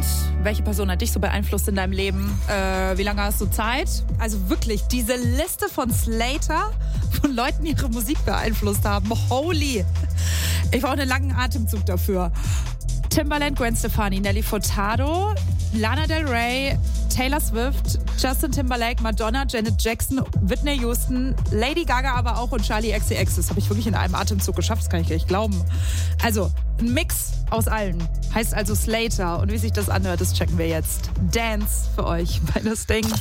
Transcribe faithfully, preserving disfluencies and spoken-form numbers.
Und welche Person hat dich so beeinflusst in deinem Leben? Äh, wie lange hast du Zeit? Also wirklich, diese Liste von Slater, von Leuten, die ihre Musik beeinflusst haben. Holy! Ich brauche einen langen Atemzug dafür. Timbaland, Gwen Stefani, Nelly Furtado, Lana Del Rey, Taylor Swift, Justin Timberlake, Madonna, Janet Jackson, Whitney Houston, Lady Gaga aber auch und Charli X C X. Das habe ich wirklich in einem Atemzug geschafft, das kann ich gar nicht glauben. Also, ein Mix aus allen. Heißt also Slater. Und wie sich das anhört, das checken wir jetzt. Dance für euch bei das Ding.